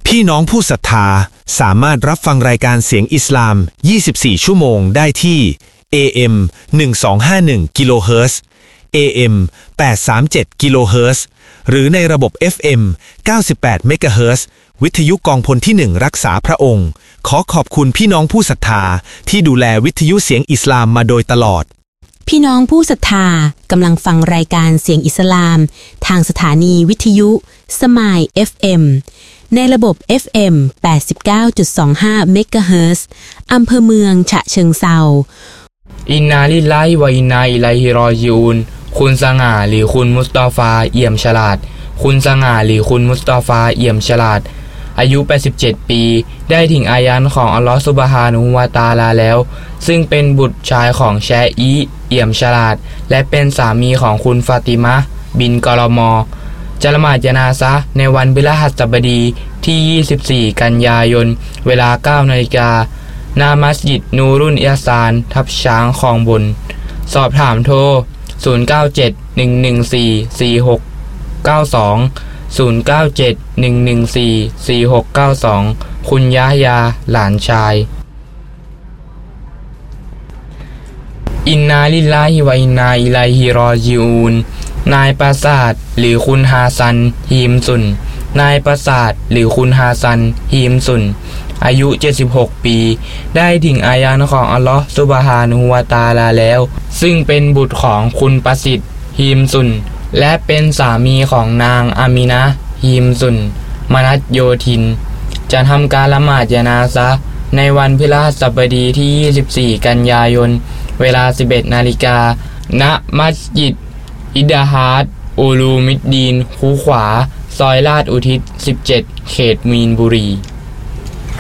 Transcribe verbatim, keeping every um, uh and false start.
พี่น้องผู้ศรัทธาสามารถรับฟังรายการเสียงอิสลามยี่สิบสี่ชั่วโมงได้ที่ เอ เอ็ม หนึ่งสองห้าหนึ่ง กิโลเฮิรตซ์ เอ เอ็ม แปดสามเจ็ด กิโลเฮิรตซ์หรือในระบบ เอฟ เอ็ม เก้าสิบแปด เมกะเฮิรตซ์วิทยุกองพลที่หนึ่งรักษาพระองค์ขอขอบคุณพี่น้องผู้ศรัทธาที่ดูแลวิทยุเสียงอิสลามมาโดยตลอดพี่น้องผู้ศรัทธากำลังฟังรายการเสียงอิสลามทางสถานีวิทยุสมาย เอฟ เอ็ม ในระบบ เอฟ เอ็ม แปดสิบเก้าจุดสองห้า เมกะเฮิรตซ์อำเภอเมืองฉะเชิงเทราอินนาลิลลาฮิวะอินนาอิลัยฮิรอญิอูนคุณสง่าหรือคุณมุสตอฟาเอี่ยมฉลาดคุณสง่าหรือคุณมุสตอฟาเอี่ยมฉลาดอายุแปดสิบเจ็ดปีได้ถึงอายันของอัลลอฮฺซุบฮานะฮูวะตะอาลาแล้วซึ่งเป็นบุตรชายของแชอีเอี่ยมฉลาดและเป็นสามีของคุณฟาติมะห์บินกอลมอจะละหมาดญะนาซะห์ในวันพฤหัสบดีที่ยี่สิบสี่กันยายนเวลา เก้านาฬิกา ณ มัสยิดนูรุนอิห์ซานทับช้างคลองบนสอบถามโทรศูนย์ เก้า เจ็ด หนึ่ง หนึ่ง สี่ สี่ หก เก้า สองศูนย์ เก้า เจ็ด หนึ่ง หนึ่ง สี่ สี่ หก เก้า สองคุณยะฮยาหลานชายอินนาลิลลาฮิวะอินนาอิลัยฮิรอญิอูนนายปราสาทหรือคุณฮาซันฮีมสุนนายปราสาทหรือคุณฮาซันฮีมสุนอายุเจ็ดสิบหกปีได้ถึงอายันของอัลลอฮฺซุบฮานะฮูวะตะอาลาแล้วซึ่งเป็นบุตรของคุณประสิทธิ์ฮีมสุนและเป็นสามีของนางอามินะห์ฮีมสุนมนัสโยธินจะทำการละหมาดญะนาซะห์ในวันพฤหัสบดีที่ยี่สิบสี่กันยายนเวลา สิบเอ็ดนาฬิกา ณ มัสยิดอิดะฮาดอูลูมิดดีนคูขวาซอยลาดอุทิศสิบเจ็ดเขตมีนบุรี